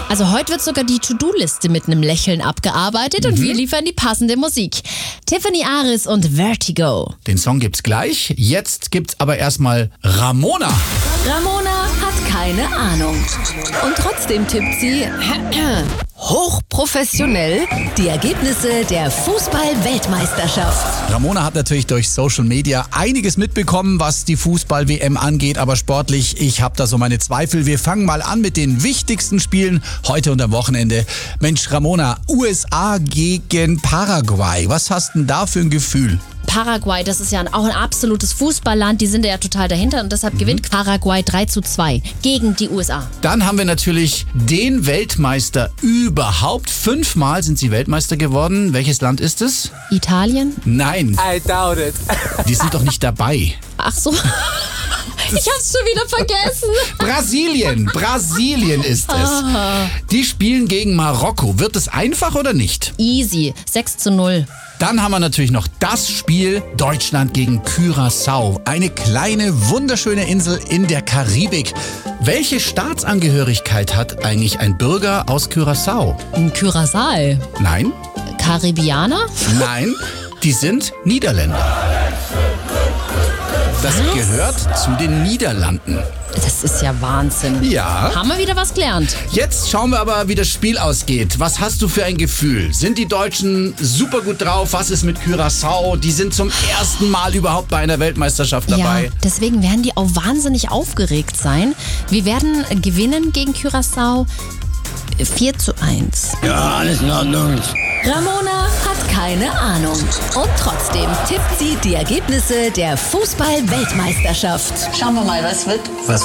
Also heute wird sogar die To-Do-Liste mit einem Lächeln abgearbeitet und wir liefern die passende Musik. Tiffany Aris und Vertigo. Den Song gibt's gleich. Jetzt gibt's aber erstmal Ramona. Ramona hat keine Ahnung. Und trotzdem tippt sie hochprofessionell die Ergebnisse der Fußball-Weltmeisterschaft. Ramona hat natürlich durch Social Media einiges mitbekommen, was die Fußball-WM angeht, aber sportlich, ich habe da so meine Zweifel. Wir fangen mal an mit den wichtigsten Spielen heute und am Wochenende. Mensch, Ramona, USA gegen Paraguay. Was hast denn da für ein Gefühl? Paraguay, das ist ja auch ein absolutes Fußballland, die sind ja total dahinter und deshalb gewinnt Paraguay 3:2 gegen die USA. Dann haben wir natürlich den Weltmeister überhaupt. 5-mal sind sie Weltmeister geworden. Welches Land ist es? Italien? Nein, I doubt it. die sind doch nicht dabei. Ach so. Ich hab's schon wieder vergessen. Brasilien ist es. Die spielen gegen Marokko. Wird es einfach oder nicht? Easy. 6:0. Dann haben wir natürlich noch das Spiel Deutschland gegen Curaçao. Eine kleine, wunderschöne Insel in der Karibik. Welche Staatsangehörigkeit hat eigentlich ein Bürger aus Curaçao? Ein Curaçao. Nein, Karibianer? nein, die sind Niederländer. Das gehört zu den Niederlanden. Das ist ja Wahnsinn. Ja. Haben wir wieder was gelernt? Jetzt schauen wir aber, wie das Spiel ausgeht. Was hast du für ein Gefühl? Sind die Deutschen super gut drauf? Was ist mit Curaçao? Die sind zum ersten Mal überhaupt bei einer Weltmeisterschaft dabei. Ja, deswegen werden die auch wahnsinnig aufgeregt sein. Wir werden gewinnen gegen Curaçao 4:1. Ja, alles in Ordnung. Ramona hat keine Ahnung. Und trotzdem tippt sie die Ergebnisse der Fußball-Weltmeisterschaft. Schauen wir mal, was wird.